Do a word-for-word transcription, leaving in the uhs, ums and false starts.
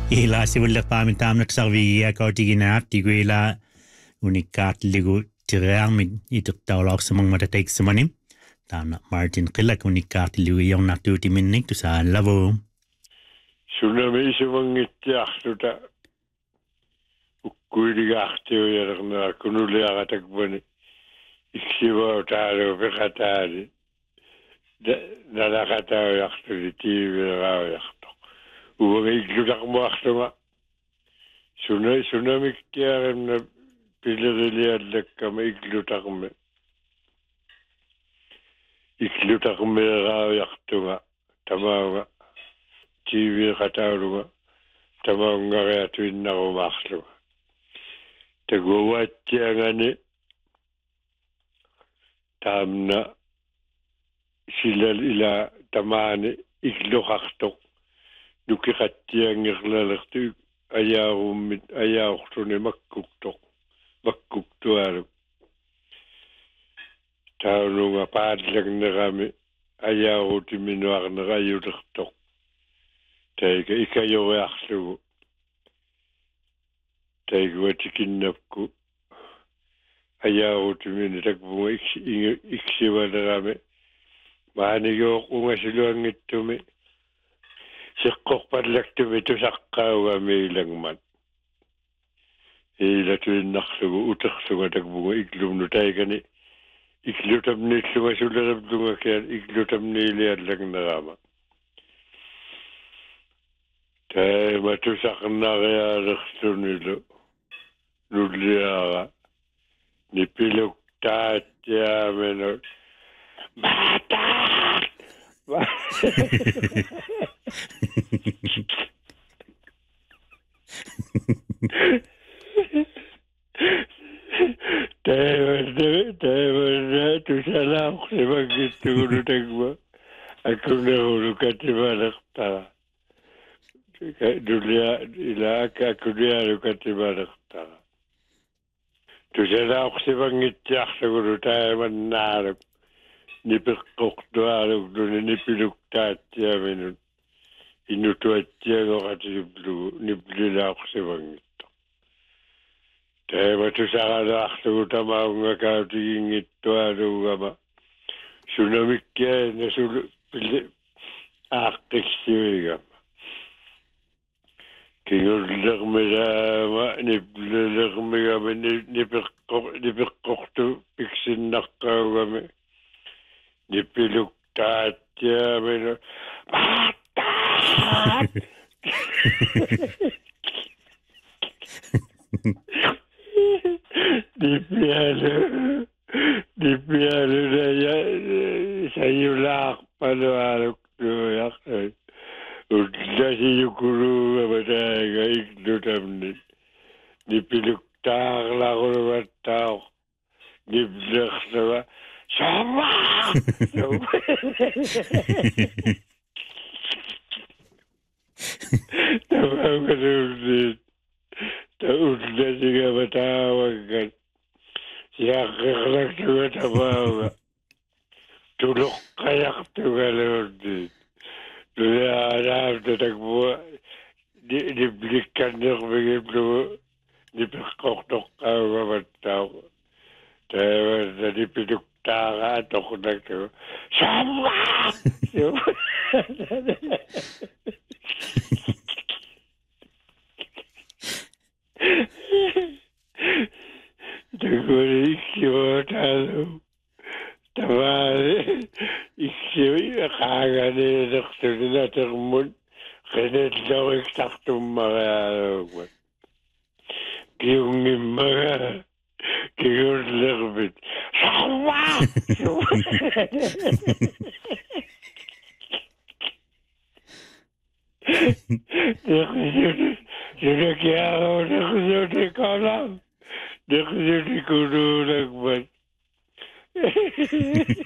ila sivullerpaami taamnatsarvigiakotiginaat tiguila unikkaatligu tiriarmit itertaulaorsamangmata taiksamani taamna Martin qillak unikkaatligu iornartuutiminnik tusaallavu sunami isumangittiarluta ukkuiligaartiuyalerna kunuliaratakbani iksivao taalu peqataali nalaqatauyartuli tiivileraauyartoq uvaga iglutaqmuarlunga suna sunamiktiarimna piliriliallakkama iglutaqmi iglutaqmileraauyartunga tamauga tiiviqataulunga tamaungariatuinnarumaarluga taguwaattiangani taamna silal ila tamaani igluqartoq nukiqattiangirlalertu ajaarummit ajaortuni makkuktoq makkuktualuk taununga paallagnerami ajaarutiminuarnera ajulertoq taiga ikajoriarlugu taiguatikinnapku ajaarutimini takpunga iksivalerami maanigoq ungasiluangittumi siqqorpallaktumi tusaqqaugamiilangman iilatuinnarlugu uterluga takpunga iklumnu taigani iklutamniillunga suleriptunga kian iklutamniiliallagnerama taima tusaqnariaalerlunilu nulliara nipiluk taattiamenu Mata! Teevästä, teevästä, tusalauksemakittuunu tekma. Akkunehulu katimanaktaa. Nulia, ila akkunehulu katimanaktaa. Tusalauksemakittiarlukunu taimannaaluk. Nipiqqortuaaluk nuni nipiluktaattiaminun innutuattiagoqatigiplugu niplilaaqqsivangitto taima tusaqalaarlugu tamaungakautiginngittuaalugama sunamikkiaina sulu pili aaqqissivigama kingullermilaama niplilermigama nipiqqor nipiqqortu piksinnarqaugami Nipiluk taattia minu. Maataat! Nipialu. Nipialu na sayulaaqpalu aluktuujaq. Utlasi yukuluga mataaga iklutamni. Nipiluk taaqlaqunumattaaق. Niplertava. Sama! Tamang kanulit. Taunlasi ka matawagan. Siyakiklak tuwa tamawa. Tulok kayak tuwa nulit. Lulianam na tagbuwa. Niblikan niyang magibluwa. Nipikoktok ka mamatawa. Tawa na nipinuk Tara toknak tu. Sama. Taguri ikyo talu. Tamari ikyo kagani naktuli na termun. Kanet daw eksaktum mga kiyong mga kiyong lerbit. Sama! Sinakiyakaw na kusuti ka lang. Nakusuti ko doon nagman.